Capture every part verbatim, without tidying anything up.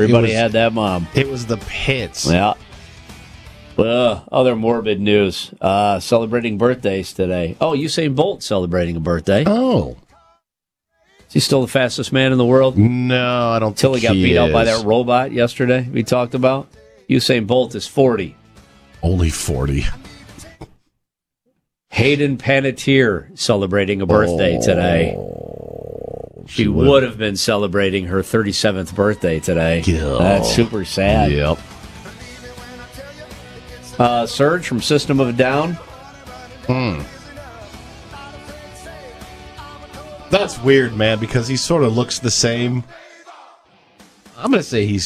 Everybody was, had that mom. It was the pits. Yeah. Uh, other morbid news. Uh, celebrating birthdays today. Oh, Usain Bolt celebrating a birthday. Oh. Is he still the fastest man in the world? No, I don't Until think he got he beat is. out by that robot yesterday we talked about. Usain Bolt is forty. Only forty. Hayden Panettiere celebrating a birthday oh, today. She, she would have been celebrating her thirty-seventh birthday today. Yeah. That's super sad. Yep. Uh, Surge from System of a Down. Hmm. That's weird, man, because he sort of looks the same. I'm going to say he's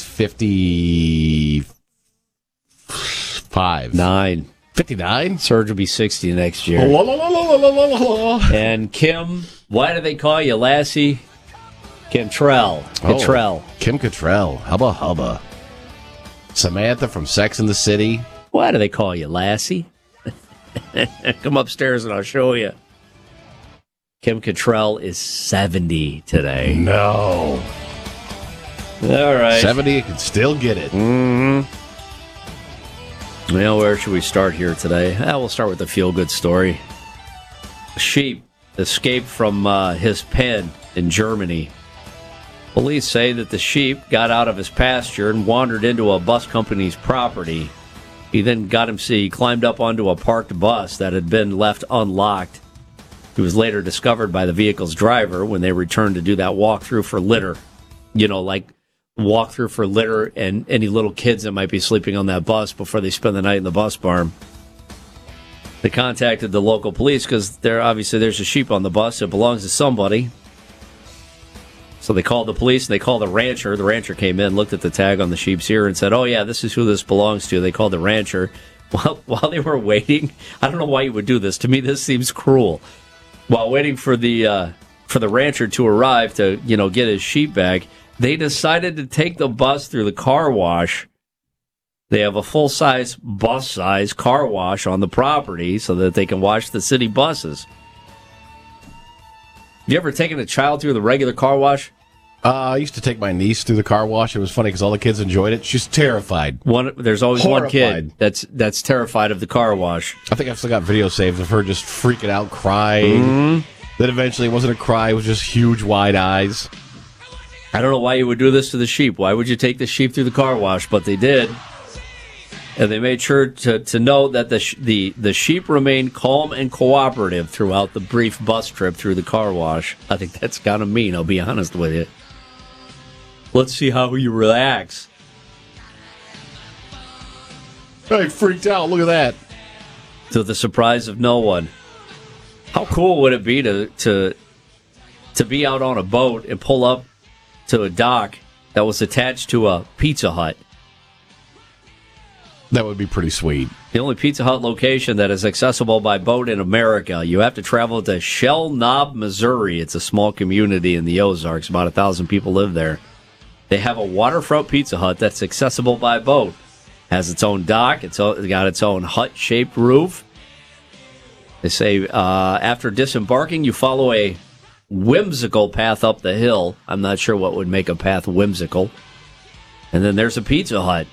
fifty-five. Nine. fifty-nine? Surge will be sixty next year. La, la, la, la, la, la, la. And Kim, why do they call you Lassie? Cantrell. Cantrell. Oh, Kim Cattrall. Hubba hubba. Samantha from Sex and the City. Why do they call you Lassie? Come upstairs and I'll show you. Kim Cattrall is seventy today. No. All right. seventy, you can still get it. Mm-hmm. Well, where should we start here today? Ah, we'll start with the feel-good story. A sheep escaped from uh, his pen in Germany. Police say that the sheep got out of his pasture and wandered into a bus company's property. He then got him, see, he climbed up onto a parked bus that had been left unlocked. He was later discovered by the vehicle's driver when they returned to do that walkthrough for litter. You know, like walkthrough for litter and any little kids that might be sleeping on that bus before they spend the night in the bus barn. They contacted the local police because there obviously there's a sheep on the bus. It belongs to somebody. So they called the police and they called the rancher. The rancher came in, looked at the tag on the sheep's ear and said, oh, yeah, this is who this belongs to. They called the rancher. While, while they were waiting, I don't know why you would do this. To me, this seems cruel. While waiting for the uh, for the rancher to arrive to, you know, get his sheep back, they decided to take the bus through the car wash. They have a full-size, bus-size car wash on the property so that they can wash the city buses. Have you ever taken a child through the regular car wash? Uh, I used to take my niece through the car wash. It was funny because all the kids enjoyed it. She's terrified. One, there's always Horrified. one kid that's that's terrified of the car wash. I think I've still got video saved of her just freaking out, crying. Mm-hmm. Then eventually it wasn't a cry, it was just huge, wide eyes. I don't know why you would do this to the sheep. Why would you take the sheep through the car wash? But they did. And they made sure to, to note that the, sh- the the sheep remained calm and cooperative throughout the brief bus trip through the car wash. I think that's kind of mean, I'll be honest with you. Let's see how you relax. I freaked out. Look at that. To the surprise of no one. How cool would it be to to to be out on a boat and pull up to a dock that was attached to a Pizza Hut? That would be pretty sweet. The only Pizza Hut location that is accessible by boat in America. You have to travel to Shell Knob, Missouri. It's a small community in the Ozarks. About a thousand people live there. They have a waterfront Pizza Hut that's accessible by boat. Has its own dock. It's got its own hut-shaped roof. They say uh, after disembarking, you follow a whimsical path up the hill. I'm not sure what would make a path whimsical. And then there's a Pizza Hut.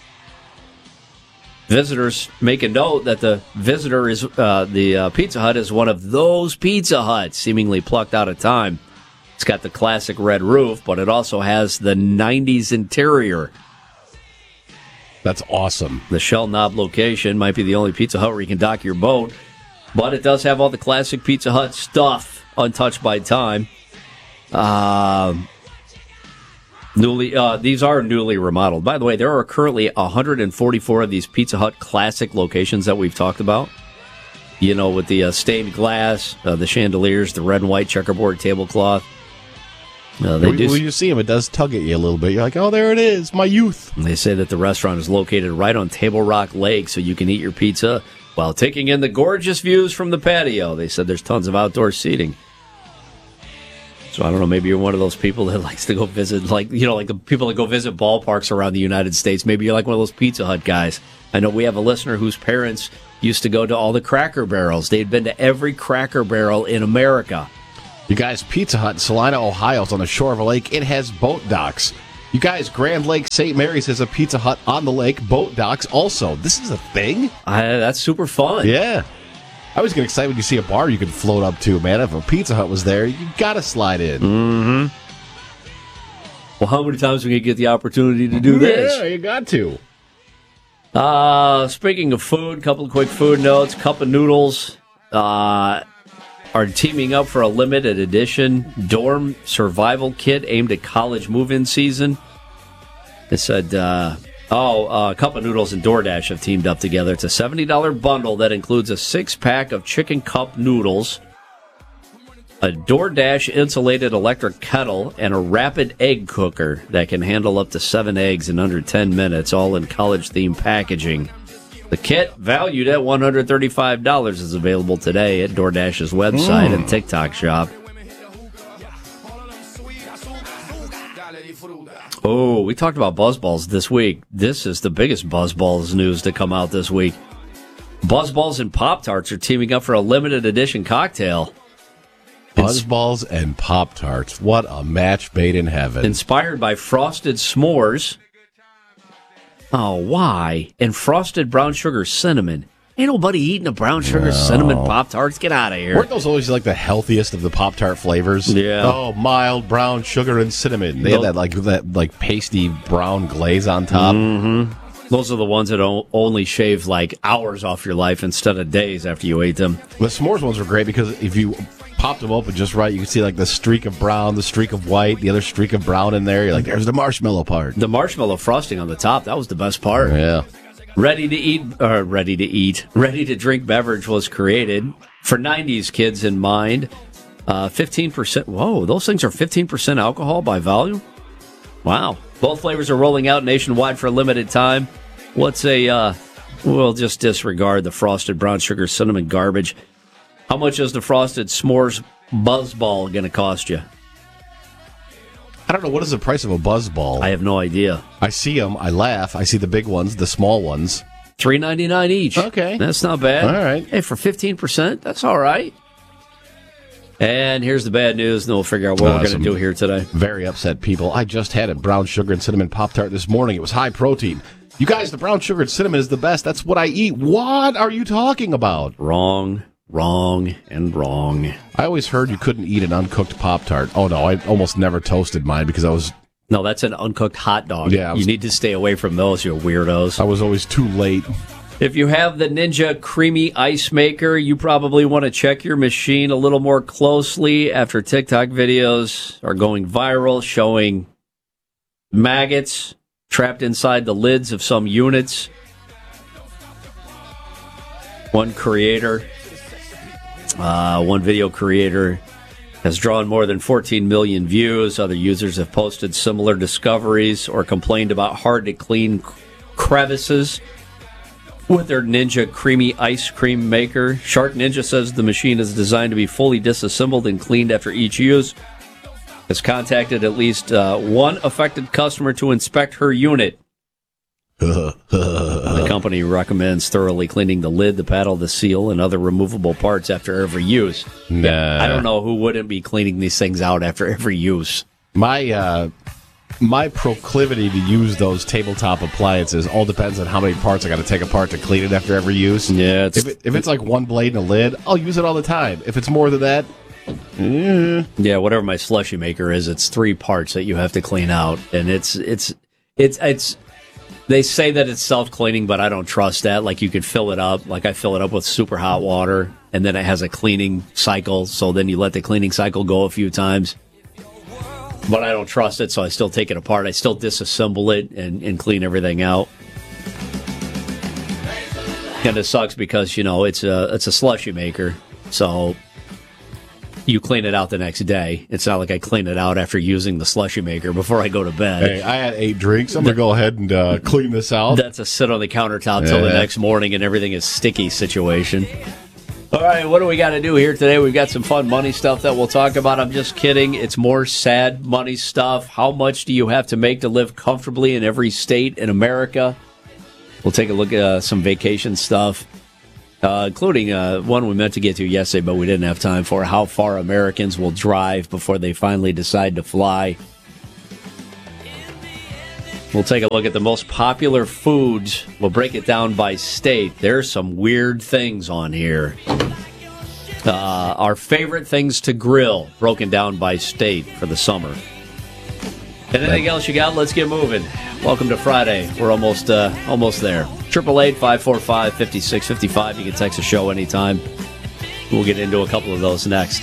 Visitors make a note that the visitor is uh, the uh, Pizza Hut is one of those Pizza Huts, seemingly plucked out of time. It's got the classic red roof, but it also has the nineties interior. That's awesome. The Shell Knob location might be the only Pizza Hut where you can dock your boat, but it does have all the classic Pizza Hut stuff, untouched by time. Uh, newly, uh, these are newly remodeled. By the way, there are currently one hundred forty-four of these Pizza Hut classic locations that we've talked about. You know, with the uh, stained glass, uh, the chandeliers, the red and white checkerboard tablecloth. Uh, they when, do, when you see them, it does tug at you a little bit. You're like, oh, there it is, my youth. They say that the restaurant is located right on Table Rock Lake, so you can eat your pizza while taking in the gorgeous views from the patio. They said there's tons of outdoor seating. So I don't know, maybe you're one of those people that likes to go visit, like, you know, like the people that go visit ballparks around the United States. Maybe you're like one of those Pizza Hut guys. I know we have a listener whose parents used to go to all the Cracker Barrels. They'd been to every Cracker Barrel in America. You guys, Pizza Hut in Salina, Ohio, is on the shore of a lake. It has boat docks. You guys, Grand Lake Saint Mary's has a Pizza Hut on the lake, boat docks also. This is a thing? I, that's super fun. Yeah. I always get excited when you see a bar you can float up to, man. If a Pizza Hut was there, you got to slide in. Mm-hmm. Well, how many times are we going to get the opportunity to do this? Yeah, you got to. Uh, speaking of food, a couple of quick food notes. Cup of Noodles uh, are teaming up for a limited edition dorm survival kit aimed at college move-in season. It said, uh, oh, uh, Cup of Noodles and DoorDash have teamed up together. It's a seventy dollars bundle that includes a six-pack of chicken cup noodles, a DoorDash insulated electric kettle, and a rapid egg cooker that can handle up to seven eggs in under ten minutes, all in college-themed packaging. The kit, valued at one hundred thirty-five dollars, is available today at DoorDash's website mm. and TikTok shop. Oh, we talked about Buzzballs this week. This is the biggest Buzzballs news to come out this week. Buzzballs and Pop-Tarts are teaming up for a limited edition cocktail. Buzzballs and Pop-Tarts. What a match made in heaven. Inspired by Frosted S'mores. Oh, why? And Frosted Brown Sugar Cinnamon. Ain't nobody eating a brown sugar no. cinnamon Pop-Tarts. Get out of here. Weren't those always like the healthiest of the Pop-Tart flavors? Yeah. Oh, mild brown sugar and cinnamon. They had that like that like pasty brown glaze on top. Mm-hmm. Those are the ones that only shave like hours off your life instead of days after you ate them. The s'mores ones were great because if you popped them open just right, you could see like the streak of brown, the streak of white, the other streak of brown in there. You're like, there's the marshmallow part. The marshmallow frosting on the top, that was the best part. Yeah. Ready to eat, or ready to eat, ready to drink beverage was created for nineties kids in mind. Uh, fifteen percent, whoa, those things are fifteen percent alcohol by volume? Wow. Both flavors are rolling out nationwide for a limited time. What's a, uh, we'll just disregard the frosted brown sugar cinnamon garbage. How much is the Frosted S'mores Buzzball going to cost you? I don't know. What is the price of a Buzzball? I have no idea. I see them. I laugh. I see the big ones, the small ones. three ninety-nine each. Okay. That's not bad. All right. Hey, for fifteen percent, that's all right. And here's the bad news, and we'll figure out what uh, we're going to do here today. Very upset people. I just had a brown sugar and cinnamon Pop-Tart this morning. It was high protein. You guys, the brown sugar and cinnamon is the best. That's what I eat. What are you talking about? Wrong. Wrong and wrong. I always heard you couldn't eat an uncooked Pop-Tart. Oh, no, I almost never toasted mine because I was... No, that's an uncooked hot dog. Yeah, was, you need to stay away from those, you weirdos. I was always too late. If you have the Ninja Creamy Ice Maker, you probably want to check your machine a little more closely after TikTok videos are going viral showing maggots trapped inside the lids of some units. One creator... Uh, one video creator has drawn more than fourteen million views. Other users have posted similar discoveries or complained about hard-to-clean crevices with their Ninja Creamy Ice Cream Maker. Shark Ninja says the machine is designed to be fully disassembled and cleaned after each use. Has contacted at least uh, one affected customer to inspect her unit. The company recommends thoroughly cleaning the lid, the paddle, the seal, and other removable parts after every use. Nah. I don't know who wouldn't be cleaning these things out after every use. My uh, my proclivity to use those tabletop appliances all depends on how many parts I got to take apart to clean it after every use. Yeah, it's, if, it, if it's like one blade and a lid, I'll use it all the time. If it's more than that, mm. yeah, whatever my slushy maker is, it's three parts that you have to clean out, and it's it's it's it's. They say that it's self-cleaning, but I don't trust that. Like, you could fill it up. Like, I fill it up with super hot water, and then it has a cleaning cycle, so then you let the cleaning cycle go a few times. But I don't trust it, so I still take it apart. I still disassemble it and, and clean everything out. And it sucks because, you know, it's a, it's a slushy maker, so... you clean it out the next day. It's not like I clean it out after using the slushy maker before I go to bed. Hey, I had eight drinks. I'm going to go ahead and uh, clean this out. That's a sit on the countertop till yeah. the next morning and everything is sticky situation. All right, what do we got to do here today? We've got some fun money stuff that we'll talk about. I'm just kidding. It's more sad money stuff. How much do you have to make to live comfortably in every state in America? We'll take a look at uh, some vacation stuff. Uh, including uh, one we meant to get to yesterday, but we didn't have time for, how far Americans will drive before they finally decide to fly. We'll take a look at the most popular foods. We'll break it down by state. There's some weird things on here. Uh, our favorite things to grill, broken down by state for the summer. Anything else you got? Let's get moving. Welcome to Friday. We're almost uh, almost there. triple eight, five four five, five six five five. You can text the show anytime. We'll get into a couple of those next.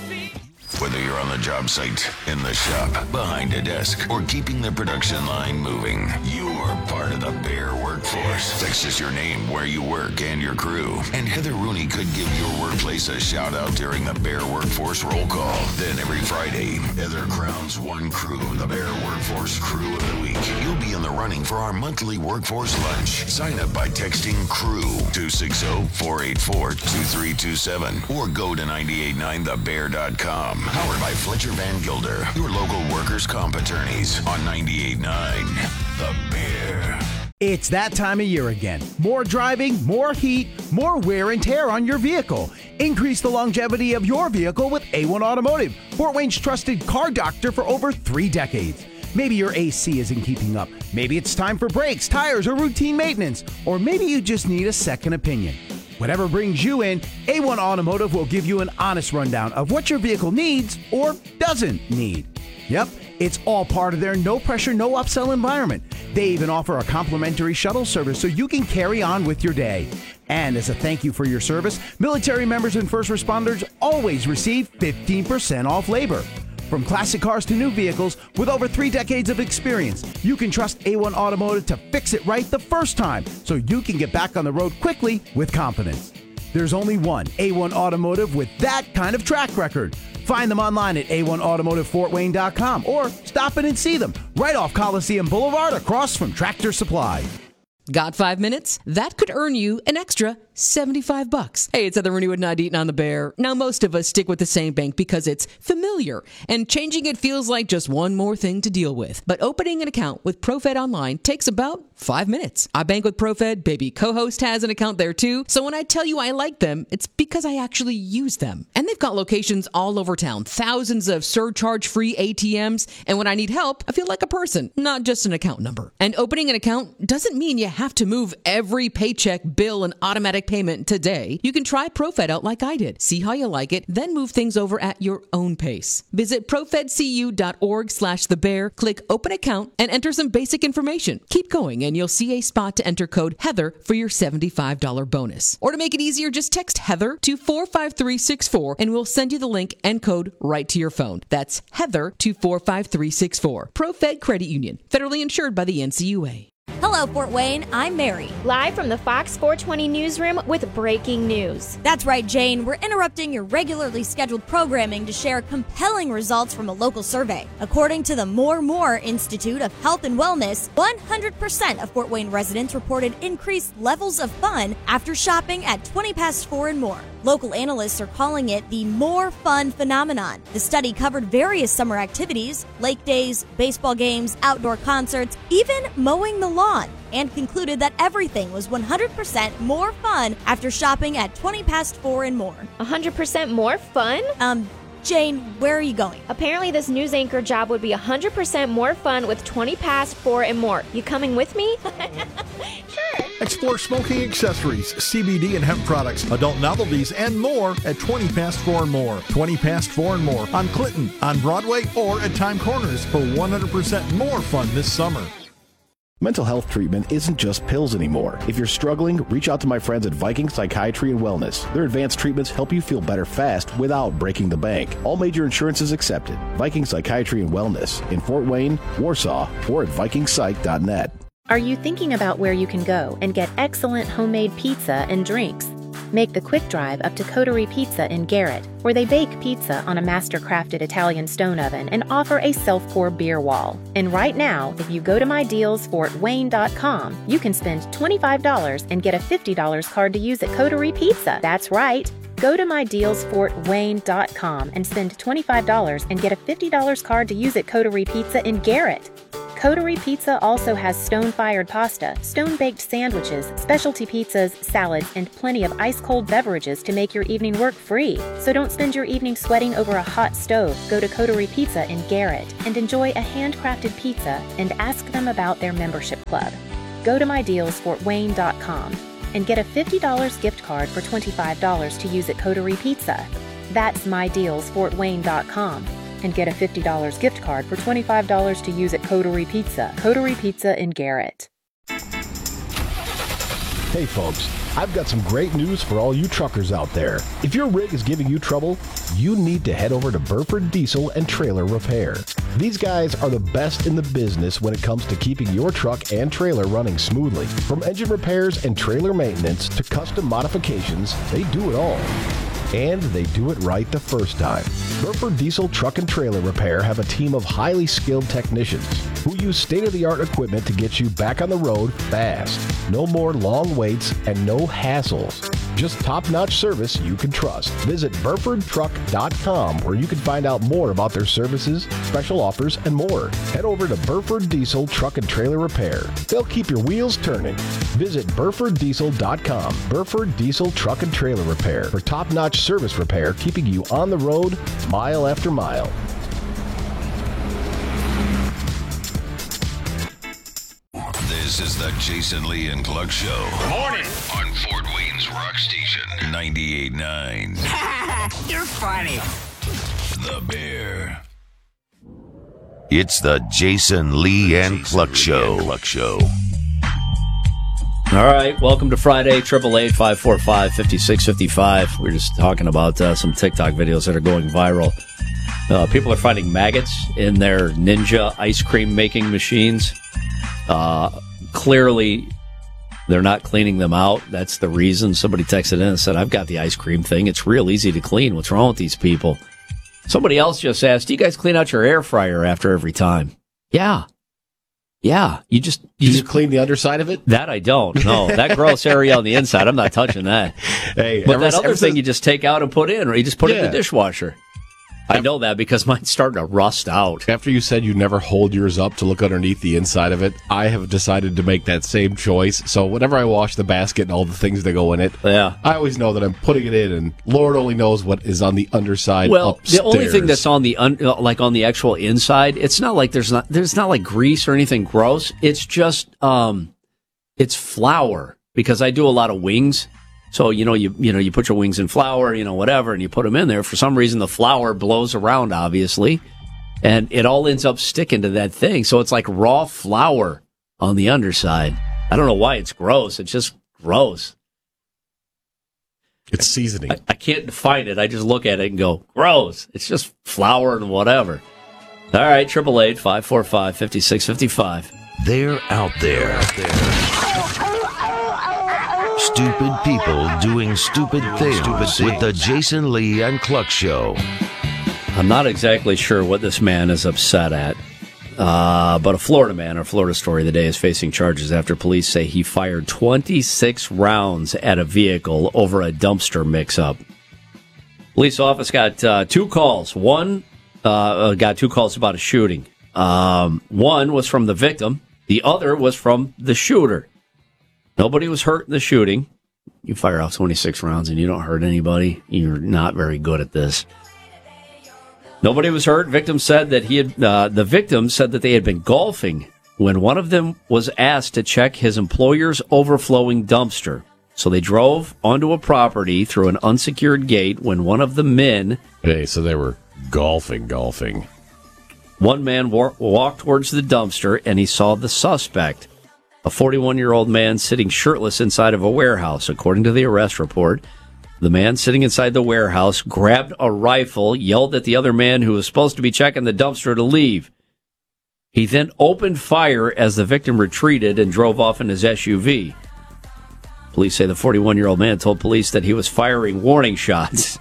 Whether you're on the job site, in the shop, behind a desk, or keeping the production line moving, you're part of the Bear workforce. Text us your name, where you work, and your crew. And Heather Rooney could give your workplace a shout-out during the Bear Workforce Roll Call. Then every Friday, Heather crowns one crew the Bear Workforce Crew of the Week. You'll be in the running for our monthly workforce lunch. Sign up by texting CREW to six zero, four eight four, two three two seven or go to nine eight nine the bear dot com. Powered by Fletcher Van Gilder, your local workers' comp attorneys on ninety-eight point nine The Bear. It's that time of year again. More driving, more heat, more wear and tear on your vehicle. Increase the longevity of your vehicle with A one Automotive, Fort Wayne's trusted car doctor for over three decades. Maybe your A C isn't keeping up. Maybe it's time for brakes, tires, or routine maintenance. Or maybe you just need a second opinion. Whatever brings you in, A one Automotive will give you an honest rundown of what your vehicle needs or doesn't need. Yep, it's all part of their no-pressure, no-upsell environment. They even offer a complimentary shuttle service so you can carry on with your day. And as a thank you for your service, military members and first responders always receive fifteen percent off labor. From classic cars to new vehicles, with over three decades of experience, you can trust A one Automotive to fix it right the first time so you can get back on the road quickly with confidence. There's only one A one Automotive with that kind of track record. Find them online at A one automotive fort wayne dot com or stop in and see them right off Coliseum Boulevard across from Tractor Supply. Got five minutes? That could earn you an extra seventy-five bucks. Hey, it's Heather Rooney with Not Eating on the Bear. Now, most of us stick with the same bank because it's familiar, and changing it feels like just one more thing to deal with. But opening an account with ProFed Online takes about five minutes. I bank with ProFed. Baby co-host has an account there too. So when I tell you I like them, it's because I actually use them. And they've got locations all over town, thousands of surcharge-free A T Ms. And when I need help, I feel like a person, not just an account number. And opening an account doesn't mean you have to move every paycheck, bill, and automatic payment today. You can try ProFed out like I did. See how you like it, then move things over at your own pace. Visit profedcu.org slash the bear, click open account, and enter some basic information. Keep going, and you'll see a spot to enter code Heather for your seventy-five dollars bonus. Or to make it easier, just text Heather to four five three six four, and we'll send you the link and code right to your phone. That's Heather to four five three six four. ProFed Credit Union, federally insured by the N C U A. Hello, Fort Wayne. I'm Mary. Live from the Fox four twenty newsroom with breaking news. That's right, Jane. We're interrupting your regularly scheduled programming to share compelling results from a local survey. According to the More More Institute of Health and Wellness, one hundred percent of Fort Wayne residents reported increased levels of fun after shopping at twenty past four and more. Local analysts are calling it the More Fun phenomenon. The study covered various summer activities, lake days, baseball games, outdoor concerts, even mowing the lawn, and concluded that everything was one hundred percent more fun after shopping at twenty past four and more. one hundred percent more fun? Um, Jane, where are you going? Apparently this news anchor job would be one hundred percent more fun with twenty past four and more. You coming with me? Sure. Explore smoking accessories, C B D and hemp products, adult novelties, and more at twenty past four and more. twenty past four and more on Clinton, on Broadway, or at Time Corners for one hundred percent more fun this summer. Mental health treatment isn't just pills anymore. If you're struggling, reach out to my friends at Viking Psychiatry and Wellness. Their advanced treatments help you feel better fast without breaking the bank. All major insurances accepted. Viking Psychiatry and Wellness in Fort Wayne, Warsaw, or at viking psych dot net. Are you thinking about where you can go and get excellent homemade pizza and drinks? Make the quick drive up to Coterie Pizza in Garrett, where they bake pizza on a master-crafted Italian stone oven and offer a self-pour beer wall. And right now, if you go to my deals fort wayne dot com, you can spend twenty-five dollars and get a fifty dollars card to use at Coterie Pizza. That's right. Go to my deals fort wayne dot com and spend twenty-five dollars and get a fifty dollars card to use at Coterie Pizza in Garrett. Coterie Pizza also has stone-fired pasta, stone-baked sandwiches, specialty pizzas, salads, and plenty of ice-cold beverages to make your evening work free. So don't spend your evening sweating over a hot stove. Go to Coterie Pizza in Garrett and enjoy a handcrafted pizza and ask them about their membership club. Go to my deals fort wayne dot com and get a fifty dollars gift card for twenty-five dollars to use at Coterie Pizza. That's my deals fort wayne dot com. And get a fifty dollars gift card for twenty-five dollars to use at Coterie Pizza. Coterie Pizza in Garrett. Hey folks, I've got some great news for all you truckers out there. If your rig is giving you trouble, you need to head over to Burford Diesel and Trailer Repair. These guys are the best in the business when it comes to keeping your truck and trailer running smoothly. From engine repairs and trailer maintenance to custom modifications, they do it all. And they do it right the first time. Burford Diesel Truck and Trailer Repair have a team of highly skilled technicians who use state-of-the-art equipment to get you back on the road fast. No more long waits and no hassles. Just top-notch service you can trust. Visit burford truck dot com where you can find out more about their services, special offers, and more. Head over to Burford Diesel Truck and Trailer Repair. They'll keep your wheels turning. Visit burford diesel dot com. Burford Diesel Truck and Trailer Repair for top-notch service repair, keeping you on the road mile after mile. This is the Jason Lee and Cluck Show. Good morning. On Fort Wayne's Rock Station, ninety-eight point nine. You're funny. The Bear. It's the Jason Lee and Cluck Show. Cluck Show. All right, welcome to Friday, eight eight eight, five four five, five six five five. We're just talking about uh, some TikTok videos that are going viral. Uh, people are finding maggots in their Ninja ice cream making machines. Uh, clearly, they're not cleaning them out. That's the reason. Somebody texted in and said, I've got the ice cream thing. It's real easy to clean. What's wrong with these people? Somebody else just asked, do you guys clean out your air fryer after every time? Yeah. Yeah, you just you, you just clean the underside of it. That I don't. No, that gross area on the inside, I'm not touching that. Hey, but ever, that other ever thing since, you just take out and put in, or you just put yeah. it in the dishwasher. I know that because mine's starting to rust out. After you said you never hold yours up to look underneath the inside of it, I have decided to make that same choice. So whenever I wash the basket and all the things that go in it, yeah. I always know that I'm putting it in, and Lord only knows what is on the underside. Well, upstairs. The only thing that's on the un, like on the actual inside, it's not like there's not there's not like grease or anything gross. It's just um, it's flour because I do a lot of wings. So, you know, you you know, you put your wings in flour, you know, whatever, and you put them in there. For some reason, the flour blows around, obviously, and it all ends up sticking to that thing. So it's like raw flour on the underside. I don't know why it's gross. It's just gross. It's seasoning. I, I can't define it. I just look at it and go, gross. It's just flour and whatever. All right, eight eight eight, five four five, five six five five. They're out there. Out there. Stupid people doing stupid things, stupid things with the Jason Lee and Cluck Show. I'm not exactly sure what this man is upset at, uh, but a Florida man, our Florida story of the day, is facing charges after police say he fired twenty-six rounds at a vehicle over a dumpster mix-up. Police office got uh, two calls. One uh, got two calls about a shooting. Um, one was from the victim. The other was from the shooter. Nobody was hurt in the shooting. You fire off twenty-six rounds and you don't hurt anybody. You're not very good at this. Nobody was hurt. Victim said that he had. Uh, the victim said that they had been golfing when one of them was asked to check his employer's overflowing dumpster. So they drove onto a property through an unsecured gate when one of the men. Hey, so they were golfing, golfing. One man war- walked towards the dumpster and he saw the suspect, a forty-one-year-old man sitting shirtless inside of a warehouse. According to the arrest report, the man sitting inside the warehouse grabbed a rifle, yelled at the other man who was supposed to be checking the dumpster to leave. He then opened fire as the victim retreated and drove off in his S U V. Police say the forty-one-year-old man told police that he was firing warning shots.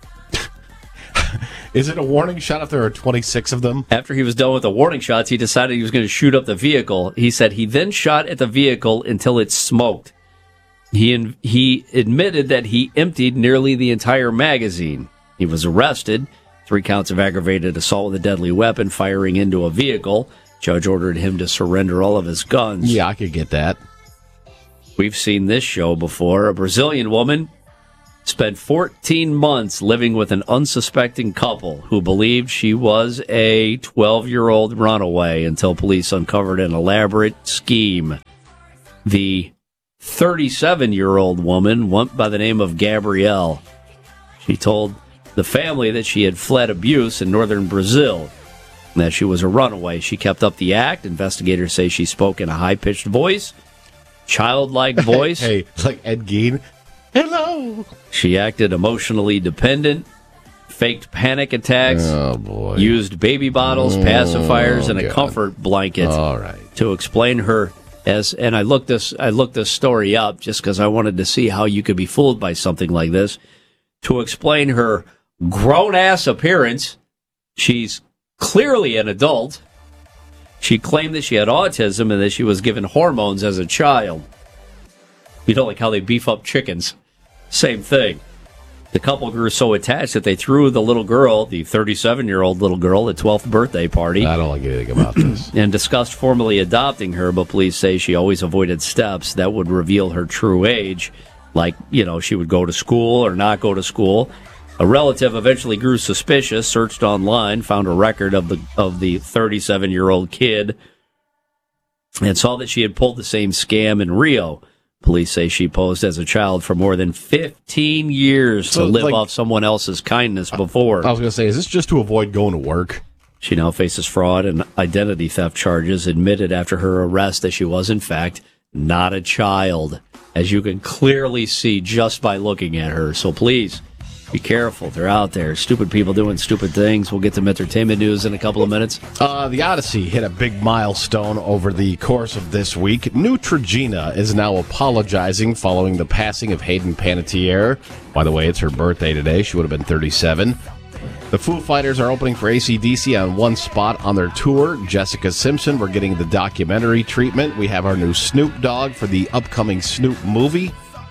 Is it a warning shot if there are twenty-six of them? After he was done with the warning shots, he decided he was going to shoot up the vehicle. He said he then shot at the vehicle until it smoked. He he admitted that he emptied nearly the entire magazine. He was arrested. Three counts of aggravated assault with a deadly weapon, firing into a vehicle, Judge ordered him to surrender all of his guns. Yeah, I could get that. We've seen this show before. A Brazilian woman spent fourteen months living with an unsuspecting couple who believed she was a twelve-year-old runaway until police uncovered an elaborate scheme. The thirty-seven-year-old woman went by the name of Gabrielle. She told the family that she had fled abuse in northern Brazil, and that she was a runaway. She kept up the act. Investigators say she spoke in a high-pitched voice, childlike voice. Hey, it's like Ed Gein. Hello. She acted emotionally dependent, faked panic attacks, oh, boy. used baby bottles, pacifiers, oh, and a God. comfort blanket. All right. To explain her as, and I looked this, I looked this story up just because I wanted to see how you could be fooled by something like this. To explain her grown-ass appearance, she's clearly an adult. She claimed that she had autism and that she was given hormones as a child. You know, like how they beef up chickens. Same thing. The couple grew so attached that they threw the little girl, the thirty-seven-year-old little girl, the twelfth birthday party. I don't like anything about this. And discussed formally adopting her, but police say she always avoided steps that would reveal her true age. Like, you know, she would go to school or not go to school. A relative eventually grew suspicious, searched online, found a record of the of the thirty-seven-year-old kid, and saw that she had pulled the same scam in Rio. Police say she posed as a child for more than fifteen years So, to live like, off someone else's kindness before. I was going to say, is this just to avoid going to work? She now faces fraud and identity theft charges, admitted after her arrest that she was, in fact, not a child, as you can clearly see just by looking at her. So please, be careful. They're out there. Stupid people doing stupid things. We'll get to entertainment news in a couple of minutes. Uh, the Odyssey hit a big milestone over the course of this week. Neutrogena is now apologizing following the passing of Hayden Panettiere. By the way, it's her birthday today. She would have been thirty-seven. The Foo Fighters are opening for A C D C on one spot on their tour. Jessica Simpson, we're getting the documentary treatment. We have our new Snoop Dogg for the upcoming Snoop movie.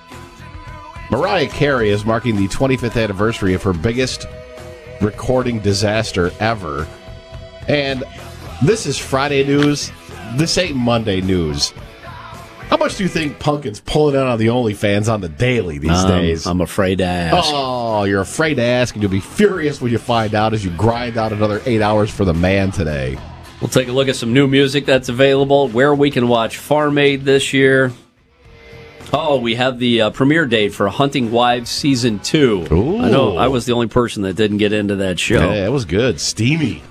Mariah Carey is marking the twenty-fifth anniversary of her biggest recording disaster ever. And this is Friday news. This ain't Monday news. How much do you think Pumpkin's pulling out on the OnlyFans on the daily these Um, days? I'm afraid to ask. Oh, you're afraid to ask, and you'll be furious when you find out as you grind out another eight hours for the man today. We'll take a look at some new music that's available, where we can watch Farm Aid this year. Oh, we have the uh, premiere date for Hunting Wives Season two. Ooh. I know, I was the only person that didn't get into that show. Yeah, it was good. Steamy.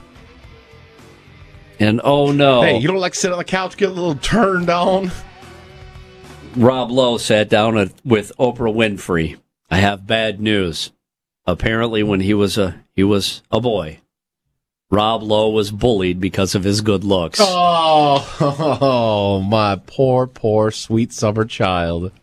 And oh no. Hey, you don't like sit on the couch, get a little turned on? Rob Lowe sat down at, with Oprah Winfrey. I have bad news. Apparently, when he was a he was a boy, Rob Lowe was bullied because of his good looks. Oh, oh my poor, poor, sweet summer child.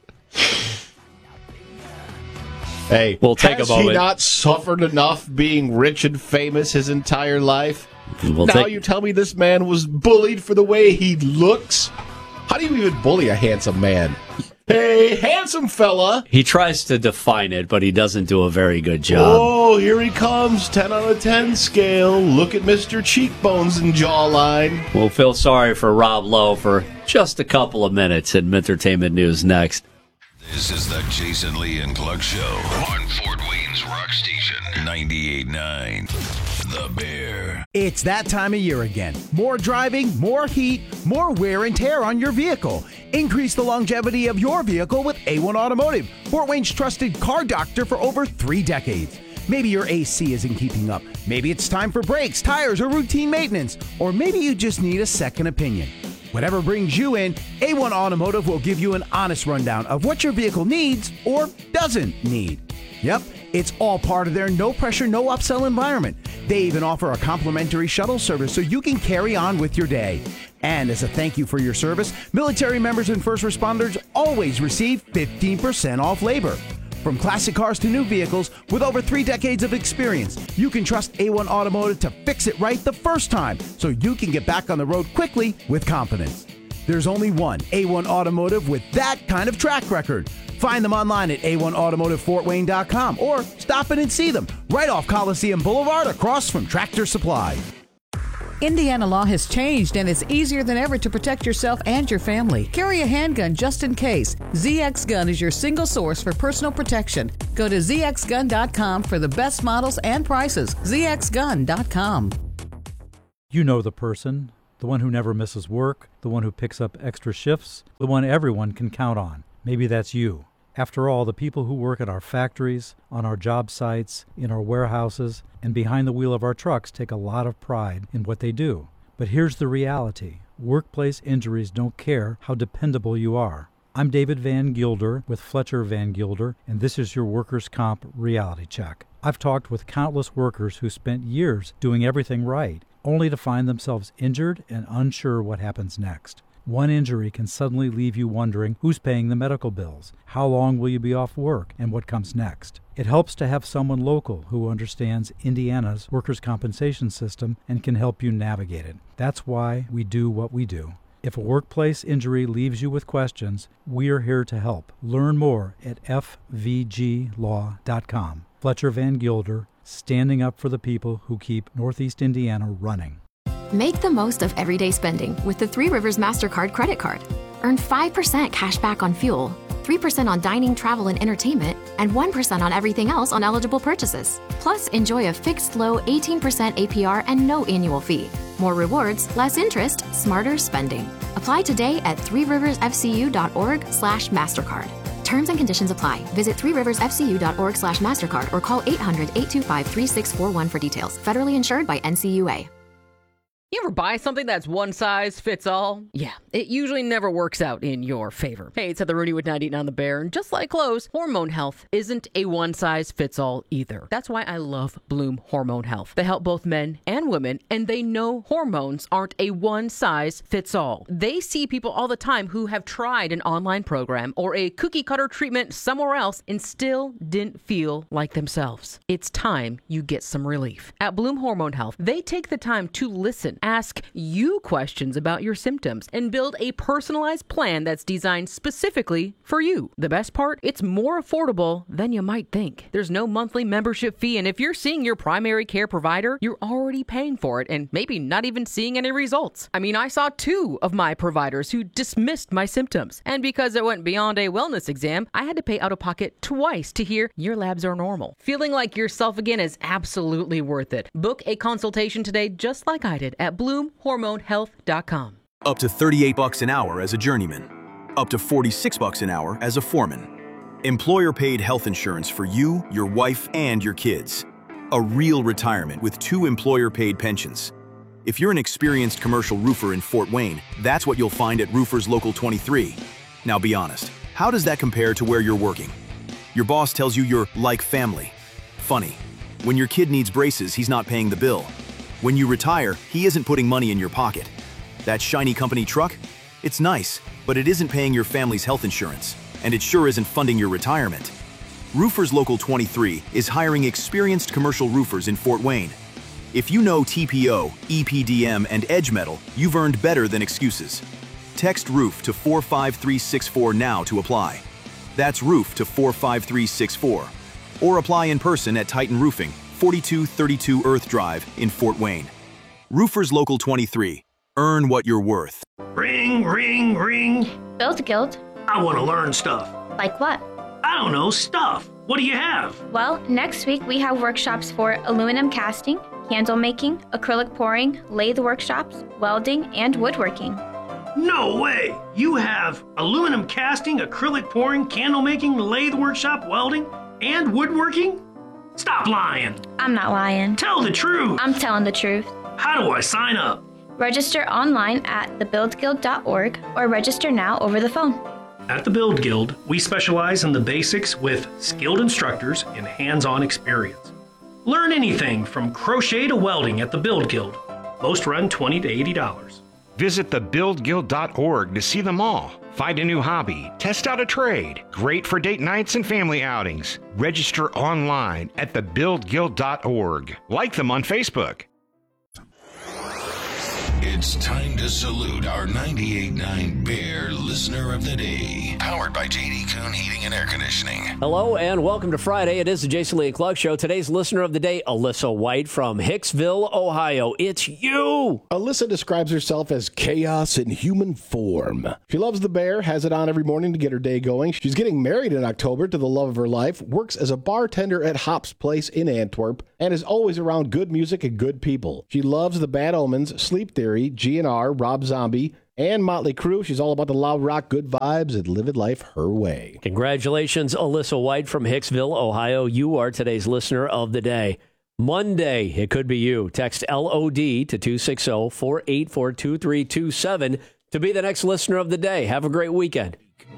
Hey, We'll take has a moment. he not suffered enough being rich and famous his entire life? We'll now take- you tell me this man was bullied for the way he looks? How do you even bully a handsome man? Hey, handsome fella. He tries to define it, but he doesn't do a very good job. Oh, here he comes, ten out of ten scale. Look at Mister Cheekbones and jawline. We'll feel sorry for Rob Lowe for just a couple of minutes in Entertainment News next. This is the Jason Lee and Clark Show on Fort Wayne's Rock Station ninety-eight point nine. The Bear. It's that time of year again. More driving, more heat, more wear and tear on your vehicle. Increase the longevity of your vehicle with A one Automotive, Fort Wayne's trusted car doctor for over three decades. Maybe your A C isn't keeping up. Maybe it's time for brakes, tires, or routine maintenance. Or maybe you just need a second opinion. Whatever brings you in, A one Automotive will give you an honest rundown of what your vehicle needs or doesn't need. Yep, it's all part of their no-pressure, no-upsell environment. They even offer a complimentary shuttle service so you can carry on with your day. And as a thank you for your service, military members and first responders always receive fifteen percent off labor. From classic cars to new vehicles, with over three decades of experience, you can trust A one Automotive to fix it right the first time so you can get back on the road quickly with confidence. There's only one A one Automotive with that kind of track record. Find them online at A one automotive fort wayne dot com or stop in and see them right off Coliseum Boulevard across from Tractor Supply. Indiana law has changed, and it's easier than ever to protect yourself and your family. Carry a handgun just in case. Z X Gun is your single source for personal protection. Go to z x gun dot com for the best models and prices. z x gun dot com. You know the person, the one who never misses work, the one who picks up extra shifts, the one everyone can count on. Maybe that's you. After all, the people who work at our factories, on our job sites, in our warehouses, and behind the wheel of our trucks take a lot of pride in what they do. But here's the reality. Workplace injuries don't care how dependable you are. I'm David Van Gilder with Fletcher Van Gilder, and this is your Workers' Comp Reality Check. I've talked with countless workers who spent years doing everything right, only to find themselves injured and unsure what happens next. One injury can suddenly leave you wondering who's paying the medical bills, how long will you be off work, and what comes next. It helps to have someone local who understands Indiana's workers' compensation system and can help you navigate it. That's why we do what we do. If a workplace injury leaves you with questions, we are here to help. Learn more at f v g law dot com. Fletcher Van Gilder, standing up for the people who keep Northeast Indiana running. Make the most of everyday spending with the Three Rivers MasterCard credit card. Earn five percent cash back on fuel, three percent on dining, travel, and entertainment, and one percent on everything else on eligible purchases. Plus, enjoy a fixed low eighteen percent A P R and no annual fee. More rewards, less interest, smarter spending. Apply today at three rivers f c u dot org slash MasterCard. Terms and conditions apply. Visit three rivers f c u dot org slash MasterCard or call eight hundred, eight two five, three six four one for details. Federally insured by N C U A. You ever buy something that's one size fits all? Yeah, it usually never works out in your favor. Hey, it's Heather Rooney with ninety-eight on the Bear, and just like clothes, hormone health isn't a one size fits all either. That's why I love Bloom Hormone Health. They help both men and women, and they know hormones aren't a one size fits all. They see people all the time who have tried an online program or a cookie cutter treatment somewhere else and still didn't feel like themselves. It's time you get some relief. At Bloom Hormone Health, they take the time to listen, ask you questions about your symptoms, and build a personalized plan that's designed specifically for you. The best part? It's more affordable than you might think. There's no monthly membership fee, and if you're seeing your primary care provider, you're already paying for it and maybe not even seeing any results. I mean, I saw two of my providers who dismissed my symptoms, and because it went beyond a wellness exam, I had to pay out of pocket twice to hear your labs are normal. Feeling like yourself again is absolutely worth it. Book a consultation today just like I did at bloom hormone health dot com. Up to thirty-eight bucks an hour as a journeyman. Up to forty-six bucks an hour as a foreman. Employer-paid health insurance for you, your wife, and your kids. A real retirement with two employer-paid pensions. If you're an experienced commercial roofer in Fort Wayne, that's what you'll find at Roofers Local twenty-three. Now be honest, how does that compare to where you're working? Your boss tells you you're like family. Funny, when your kid needs braces, he's not paying the bill. When you retire, he isn't putting money in your pocket. That shiny company truck? It's nice, but it isn't paying your family's health insurance, and it sure isn't funding your retirement. Roofers Local twenty-three is hiring experienced commercial roofers in Fort Wayne. If you know T P O, E P D M, and Edge Metal, you've earned better than excuses. Text ROOF to four five three six four now to apply. That's ROOF to four five three six four. Or apply in person at Titan Roofing, forty-two thirty-two Earth Drive in Fort Wayne. Roofers Local twenty-three. Earn what you're worth. Ring, ring, ring. Build Guild. I want to learn stuff. Like what? I don't know, stuff. What do you have? Well, next week we have workshops for aluminum casting, candle making, acrylic pouring, lathe workshops, welding, and woodworking. No way! You have aluminum casting, acrylic pouring, candle making, lathe workshop, welding, and woodworking? Stop lying. I'm not lying. Tell the truth. I'm telling the truth. How do I sign up? Register online at the build guild dot org or register now over the phone. At the Build Guild, we specialize in the basics with skilled instructors and hands-on experience. Learn anything from crochet to welding at the Build Guild. Most run twenty to eighty dollars. Visit the build guild dot org to see them all. Find a new hobby, test out a trade. Great for date nights and family outings. Register online at the build guild dot org. Like them on Facebook. It's time to salute our ninety-eight point nine Bear Listener of the Day. Powered by J D Kuhn Heating and Air Conditioning. Hello and welcome to Friday. It is the Jason Lee and Clark Show. Today's Listener of the Day, Alyssa White from Hicksville, Ohio. It's you! Alyssa describes herself as chaos in human form. She loves the bear, has it on every morning to get her day going. She's getting married in October to the love of her life, works as a bartender at Hop's Place in Antwerp, and is always around good music and good people. She loves the Bad Omens, Sleep Theory, G N R, Rob Zombie, and Motley Crue. She's all about the loud rock, good vibes, and living life her way. Congratulations, Alyssa White from Hicksville, Ohio. You are today's Listener of the Day. Monday, it could be you. Text L O D to two six zero, four eight four, two three two seven to be the next Listener of the Day. Have a great weekend.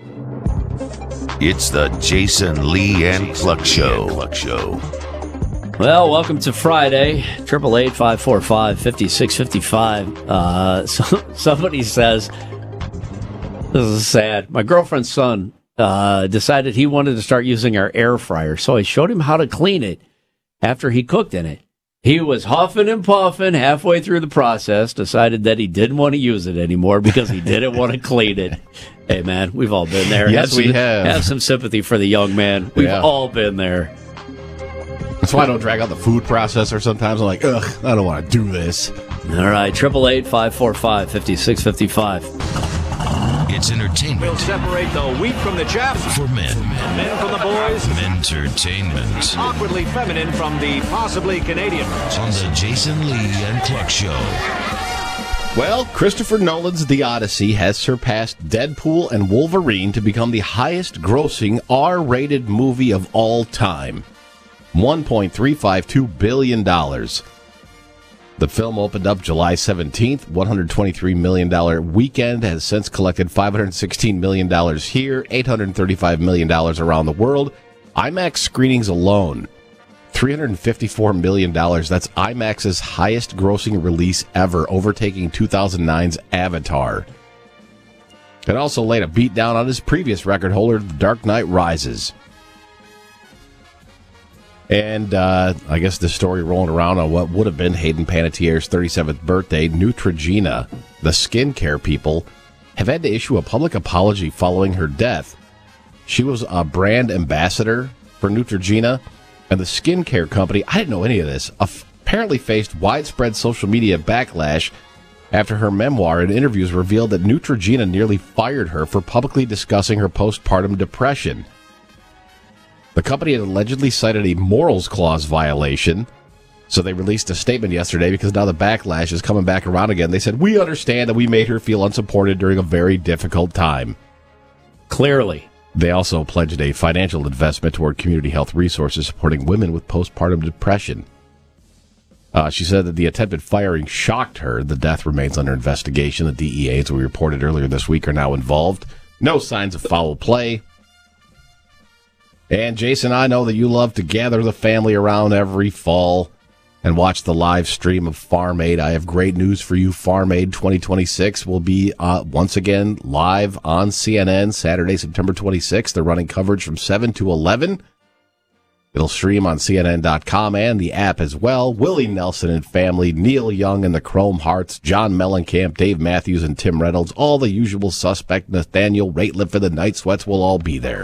It's the Jason Lee and Cluck Show. Cluck Show. Well, welcome to Friday. Triple eight five four five fifty six fifty five. Uh, so, somebody says, "This is sad. My girlfriend's son uh, decided he wanted to start using our air fryer, so I showed him how to clean it after he cooked in it. He was huffing and puffing halfway through the process. Decided that he didn't want to use it anymore because he didn't want to clean it." Hey, man, we've all been there. Yes, have we some, have. Have some sympathy for the young man. We've Yeah. all been there. That's why I don't drag out the food processor sometimes. I'm like, ugh, I don't want to do this. All right, triple eight five four five fifty six fifty five. It's entertainment. We'll separate the wheat from the chaff. For men. Men from the boys. Entertainment. Awkwardly feminine from the possibly Canadian. On the Jason Lee and Cluck Show. Well, Christopher Nolan's The Odyssey has surpassed Deadpool and Wolverine to become the highest-grossing R-rated movie of all time. one point three five two billion dollars. The film opened up July seventeenth, one hundred twenty-three million dollars weekend, has since collected five hundred sixteen million dollars here, eight hundred thirty-five million dollars around the world. IMAX screenings alone, three hundred fifty-four million dollars. That's IMAX's highest grossing release ever, overtaking two thousand nine's Avatar. It also laid a beat down on his previous record holder, The Dark Knight Rises. And uh, I guess the story rolling around on what would have been Hayden Panettiere's thirty-seventh birthday, Neutrogena, the skincare people, have had to issue a public apology following her death. She was a brand ambassador for Neutrogena, and the skincare company, I didn't know any of this, apparently faced widespread social media backlash after her memoir and interviews revealed that Neutrogena nearly fired her for publicly discussing her postpartum depression. The company had allegedly cited a morals clause violation, so they released a statement yesterday because now the backlash is coming back around again. They said, "We understand that we made her feel unsupported during a very difficult time." Clearly. They also pledged a financial investment toward community health resources supporting women with postpartum depression. Uh, she said that the attempted firing shocked her. The death remains under investigation. The D E A, as we reported earlier this week, are now involved. No signs of foul play. And Jason, I know that you love to gather the family around every fall and watch the live stream of Farm Aid. I have great news for you. Farm Aid twenty twenty-six will be uh, once again live on C N N Saturday, September twenty-sixth. They're running coverage from seven to eleven. It'll stream on C N N dot com and the app as well. Willie Nelson and family, Neil Young and the Chrome Hearts, John Mellencamp, Dave Matthews and Tim Reynolds, all the usual suspect, Nathaniel Rateliff and the Night Sweats will all be there.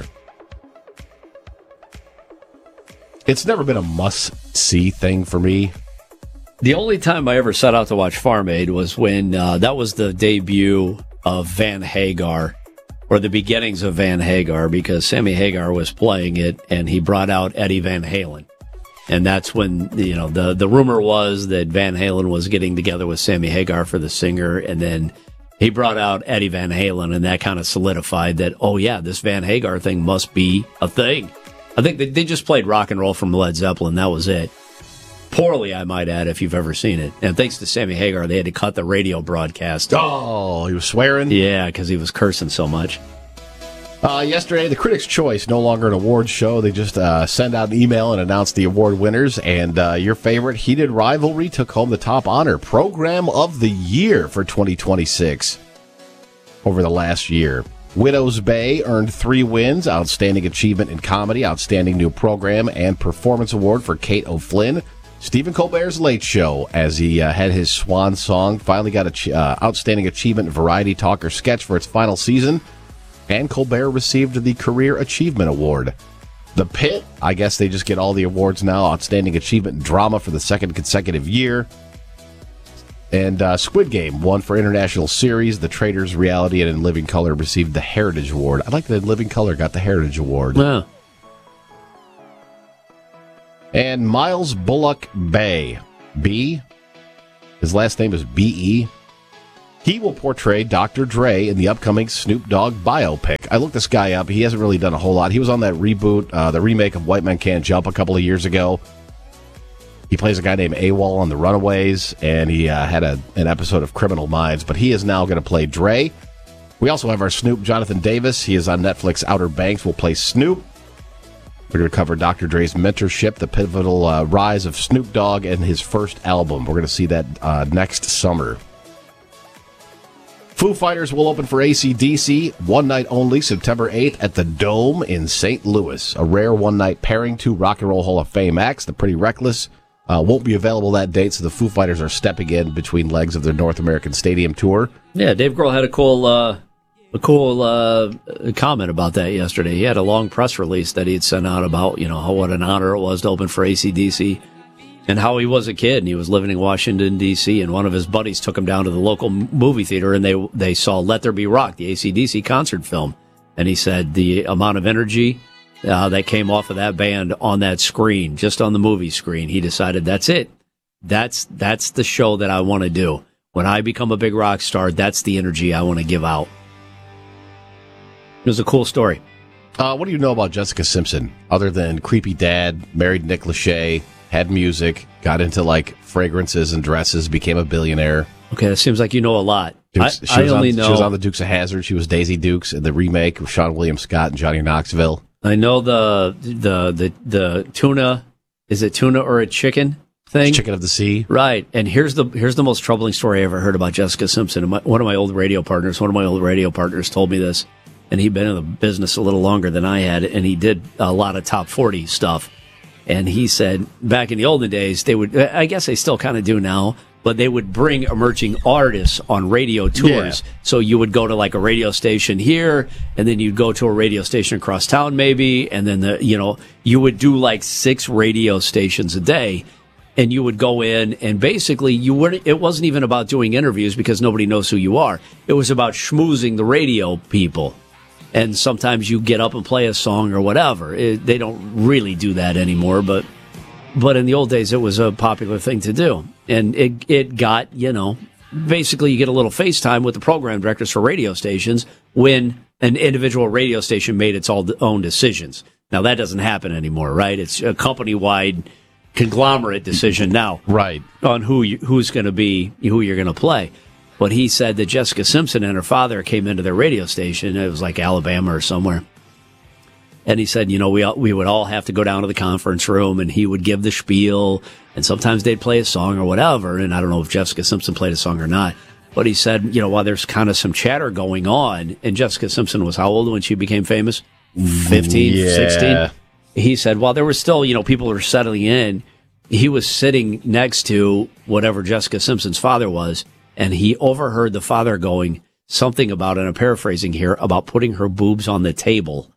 It's never been a must-see thing for me. The only time I ever set out to watch Farm Aid was when uh, that was the debut of Van Hagar, or the beginnings of Van Hagar, because Sammy Hagar was playing it, and he brought out Eddie Van Halen. And that's when, you know, the, the rumor was that Van Halen was getting together with Sammy Hagar for the singer, and then he brought out Eddie Van Halen, and that kind of solidified that, oh yeah, this Van Hagar thing must be a thing. I think they, they just played Rock and Roll from Led Zeppelin. That was it. Poorly, I might add, if you've ever seen it. And thanks to Sammy Hagar, they had to cut the radio broadcast. Oh, he was swearing? Yeah, because he was cursing so much. Uh, yesterday, the Critics' Choice, no longer an awards show. They just uh, send out an email and announce the award winners. And uh, your favorite, Heated Rivalry, took home the top honor. Program of the Year for twenty twenty-six over the last year. Widow's Bay earned three wins, Outstanding Achievement in Comedy, Outstanding New Program, and Performance Award for Kate O'Flynn. Stephen Colbert's Late Show, as he uh, had his swan song, finally got an uh, Outstanding Achievement Variety Talker Sketch for its final season, and Colbert received the Career Achievement Award. The Pit, I guess they just get all the awards now, Outstanding Achievement in Drama for the second consecutive year. And uh, Squid Game won for International Series. The Traitors, Reality, and In Living Color received the Heritage Award. I like that In Living Color got the Heritage Award. Yeah. And Miles Bullock Bay, B, his last name is B E. He will portray Doctor Dre in the upcoming Snoop Dogg biopic. I looked this guy up. He hasn't really done a whole lot. He was on that reboot, uh, the remake of White Men Can't Jump a couple of years ago. He plays a guy named AWOL on The Runaways, and he uh, had a, an episode of Criminal Minds, but he is now going to play Dre. We also have our Snoop, Jonathan Davis. He is on Netflix. Outer Banks will play Snoop. We're going to cover Doctor Dre's mentorship, the pivotal uh, rise of Snoop Dogg, and his first album. We're going to see that uh, next summer. Foo Fighters will open for A C D C one night only, September eighth at the Dome in Saint Louis. A rare one-night pairing. Two Rock and Roll Hall of Fame acts, The Pretty Reckless, uh, won't be available that date, so the Foo Fighters are stepping in between legs of their North American Stadium tour. Yeah, Dave Grohl had a cool... Uh A cool uh, comment about that yesterday. He had a long press release that he'd sent out about, you know, how, what an honor it was to open for A C D C and how he was a kid and he was living in Washington, D C, and one of his buddies took him down to the local movie theater and they they saw Let There Be Rock, the A C D C concert film. And he said the amount of energy uh, that came off of that band on that screen, just on the movie screen, he decided that's it. That's, that's the show that I want to do. When I become a big rock star, that's the energy I want to give out. It was a cool story. Uh, what do you know about Jessica Simpson, other than creepy dad, married Nick Lachey, had music, got into like fragrances and dresses, became a billionaire? Okay, that seems like you know a lot. Dukes, I, she, was I only on, know she was on the Dukes of Hazzard. She was Daisy Dukes in the remake with Sean William Scott and Johnny Knoxville. I know the the the the tuna. Is it tuna or a chicken thing? Chicken of the Sea, right? And here's the here's the most troubling story I ever heard about Jessica Simpson. My, one of my old radio partners, one of my old radio partners, told me this. And he'd been in the business a little longer than I had, and he did a lot of top forty stuff. And he said back in the olden days, they would, I guess they still kind of do now, but they would bring emerging artists on radio tours. Yeah. So you would go to like a radio station here, and then you'd go to a radio station across town maybe, and then the, you know, you would do like six radio stations a day. And you would go in, and basically, you weren't. It wasn't even about doing interviews because nobody knows who you are. It was about schmoozing the radio people. And sometimes you get up and play a song or whatever. It, they don't really do that anymore, but but in the old days, it was a popular thing to do. And it it got, you know, basically you get a little FaceTime with the program directors for radio stations when an individual radio station made its own decisions. Now, that doesn't happen anymore, right? It's a company-wide conglomerate decision now, right, on who you, who's going to be, who you're going to play. But he said that Jessica Simpson and her father came into their radio station. It was like Alabama or somewhere. And he said, you know, we we would all have to go down to the conference room, and he would give the spiel, and sometimes they'd play a song or whatever. And I don't know if Jessica Simpson played a song or not. But he said, you know, while there's kind of some chatter going on, and Jessica Simpson was how old when she became famous? fifteen, yeah. sixteen? He said, while there was still, you know, people were settling in, he was sitting next to whatever Jessica Simpson's father was. And he overheard the father going something about, and I'm paraphrasing here, about putting her boobs on the table